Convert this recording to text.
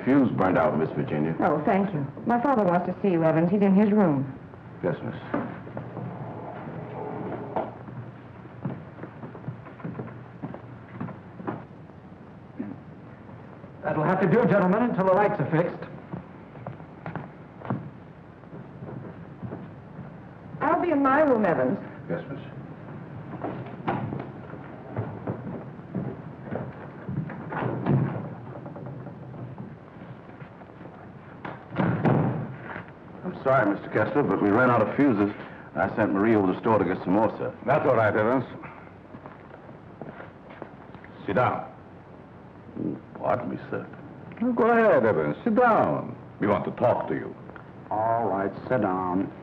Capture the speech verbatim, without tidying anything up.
fuse burned out, Miss Virginia. Oh, thank you. My father wants to see you, Evans. He's in his room. Yes, miss. That'll have to do, gentlemen, until the lights are fixed. I'll be in my room, Evans. Yes, miss. I'm sorry, Mister Kessler, but we ran out of fuses. I sent Marie over to the store to get some more, sir. That's all right, Evans. Sit down. Pardon me, sir. Go ahead, Evans. Sit down. We want to talk to you. All right, sit down.